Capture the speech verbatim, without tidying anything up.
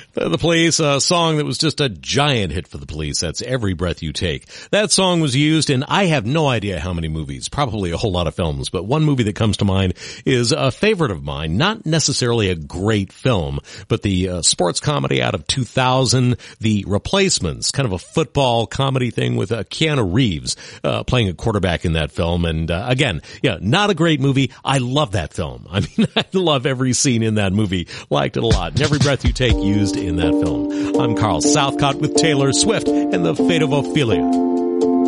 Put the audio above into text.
Uh, the Police, a song that was just a giant hit for the Police. That's Every Breath You Take. That song was used in I have no idea how many movies, probably a whole lot of films, but one movie that comes to mind is a favorite of mine, not necessarily a great film, but the uh, sports comedy out of two thousand, The Replacements, kind of a football comedy thing with uh, Keanu Reeves uh, playing a quarterback in that film. And uh, again, yeah, not a great movie. I love that film. I mean, I love every scene in that movie. Liked it a lot. And Every Breath You Take used in that film. I'm Carl Southcott with Taylor Swift and The Fate of Ophelia.